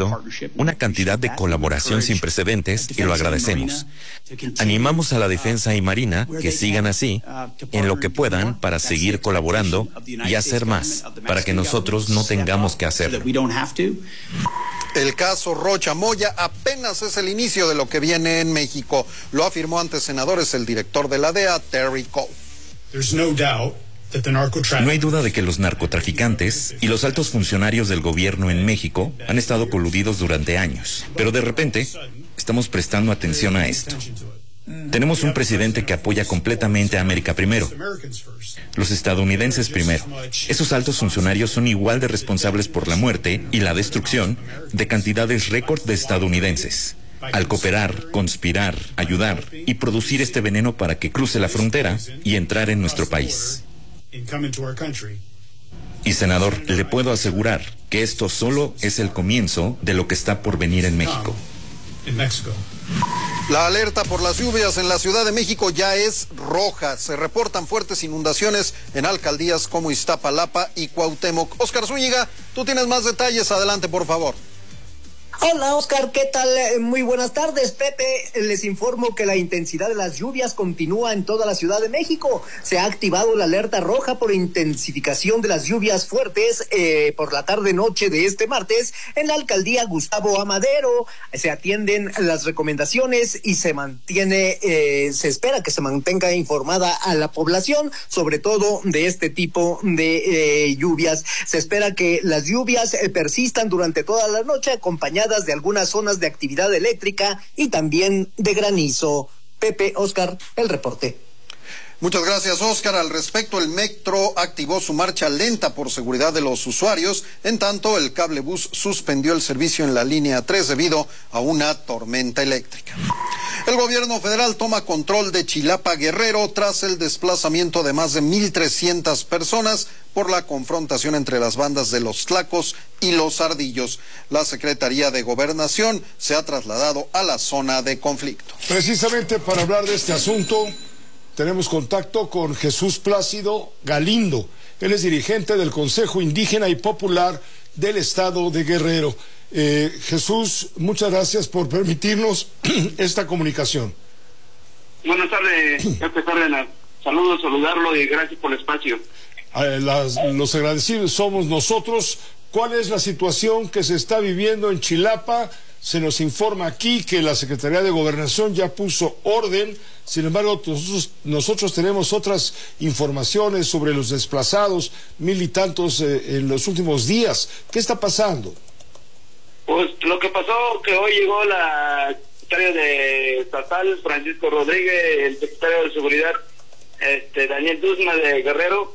establecido una cantidad de colaboración sin precedentes y lo agradecemos. Animamos a la Defensa y Marina que sigan así, en lo que puedan, para seguir colaborando y hacer más, para que nosotros no tengamos que hacerlo. El caso Rocha Moya apenas es el inicio de lo que viene en México, lo afirmó ante senadores el director de la DEA, Terry Cole. No hay duda de que los narcotraficantes y los altos funcionarios del gobierno en México han estado coludidos durante años, pero de repente estamos prestando atención a esto. Tenemos un presidente que apoya completamente a América primero, los estadounidenses primero. Esos altos funcionarios son igual de responsables por la muerte y la destrucción de cantidades récord de estadounidenses, al cooperar, conspirar, ayudar y producir este veneno para que cruce la frontera y entrar en nuestro país. Y senador, le puedo asegurar que esto solo es el comienzo de lo que está por venir en México. La alerta por las lluvias en la Ciudad de México ya es roja. Se reportan fuertes inundaciones en alcaldías como Iztapalapa y Cuauhtémoc. Oscar Zúñiga, tú tienes más detalles. Adelante, por favor. Hola Oscar, ¿qué tal? Muy buenas tardes, Pepe. Les informo que la intensidad de las lluvias continúa en toda la Ciudad de México. Se ha activado la alerta roja por intensificación de las lluvias fuertes por la tarde-noche de este martes en la alcaldía Gustavo Amadero. Se atienden las recomendaciones y se espera que se mantenga informada a la población, sobre todo de este tipo de lluvias. Se espera que las lluvias persistan durante toda la noche, acompañadas de algunas zonas de actividad eléctrica y también de granizo. Pepe, Oscar, el reporte. Muchas gracias, Oscar. Al respecto, el metro activó su marcha lenta por seguridad de los usuarios. En tanto, el cablebús suspendió el servicio en la línea 3 debido a una tormenta eléctrica. El gobierno federal toma control de Chilapa, Guerrero, tras el desplazamiento de más de 1,300 personas por la confrontación entre las bandas de los Tlacos y los Ardillos. La Secretaría de Gobernación se ha trasladado a la zona de conflicto. Precisamente para hablar de este asunto, tenemos contacto con Jesús Plácido Galindo. Él es dirigente del Consejo Indígena y Popular del Estado de Guerrero. Jesús, muchas gracias por permitirnos esta comunicación. Buenas tardes, Pepe Cárdenas. Saludos, saludarlo y gracias por el espacio. Los agradecidos somos nosotros. ¿Cuál es la situación que se está viviendo en Chilapa? Se nos informa aquí que la Secretaría de Gobernación ya puso orden. Sin embargo, nosotros tenemos otras informaciones sobre los desplazados, 1,000 y tantos en los últimos días. ¿Qué está pasando? Pues lo que pasó que hoy llegó la secretaria de Estatal, Francisco Rodríguez, el secretario de Seguridad, Daniel Duzma de Guerrero,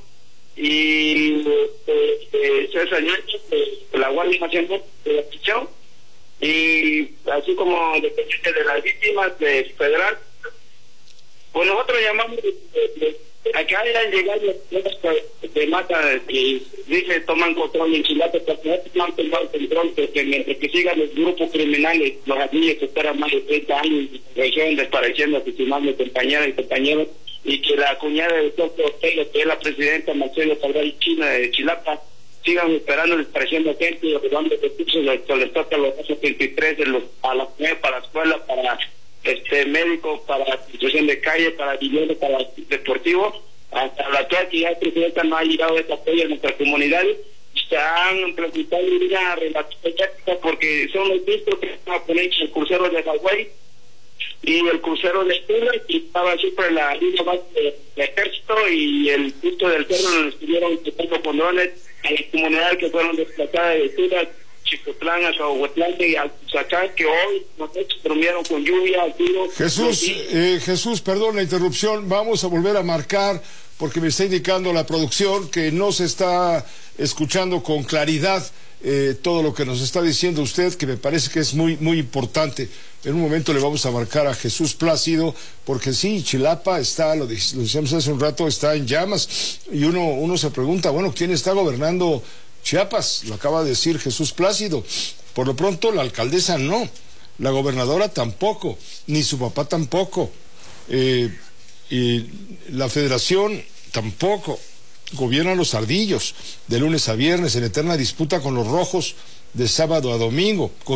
y César Ñáñez, de la Guardia Nacional de Pichao, y así como dependiente de las víctimas de Federal. Pues nosotros llamamos a que hayan llegado de Mata, que dice toman control en Chilapa, porque no han tomado control, porque mientras que sigan los grupos criminales, los niños que esperan más de 30 años, siguen desapareciendo, asesinando compañeras y compañeros, y que la cuñada del doctor Ortega, que es la presidenta Marcelo Cabral China de Chilapa, sigan esperando, desapareciendo gente y robando recursos, les toca los 23 a la comunidad, para la escuela, para médico, para construcción de calle, para vivienda, para deportivo. Hasta la actual que ya el presidente no ha llegado este apoyo a nuestras comunidades. Se han presentado una relatividad porque son los discos que van a poner el crucero de Hawái y el crucero de Tula, que estaba siempre en la línea base de ejército, y el punto del cerro nos estuvieron tocando con drones a las comunidades que fueron desplazadas de Tula, Chicotlán, a Zahuatlán y a Zacán, que hoy nosotros durmieron con lluvia. Jesús, perdón la interrupción, vamos a volver a marcar porque me está indicando la producción que no se está escuchando con claridad todo lo que nos está diciendo usted, que me parece que es muy, muy importante. En un momento le vamos a marcar a Jesús Plácido, porque sí, Chilapa está, lo decíamos hace un rato, está en llamas, y uno se pregunta, bueno, ¿quién está gobernando Chiapas? Lo acaba de decir Jesús Plácido. Por lo pronto la alcaldesa no, la gobernadora tampoco, ni su papá tampoco, y la federación tampoco. Gobiernan los Ardillos de lunes a viernes en eterna disputa con los Rojos de sábado a domingo.